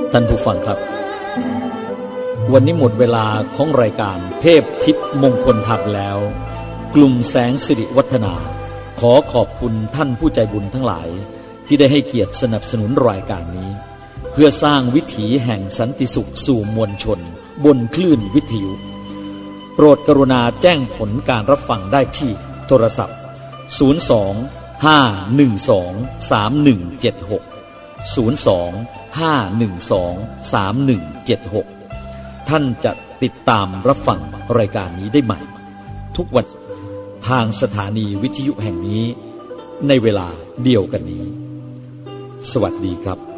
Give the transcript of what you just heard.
ท่านผู้ฟังครับวันนี้หมดเวลาของรายการเทพทิพย์มงคลธรรมแล้วกลุ่มแสงสิริวัฒนาขอขอบคุณท่านผู้ใจบุญทั้งหลายที่ได้ให้เกียรติสนับสนุนรายการนี้เพื่อสร้างวิถีแห่งสันติสุขสู่มวลชนบนคลื่นวิทยุโปรดกรุณาแจ้งผลการรับฟังได้ที่โทรศัพท์02-512-3176 ท่านจะติดตามรับฟังรายการนี้ได้ใหม่ทุกวันทางสถานีวิทยุแห่งนี้ในเวลาเดียวกันนี้สวัสดีครับ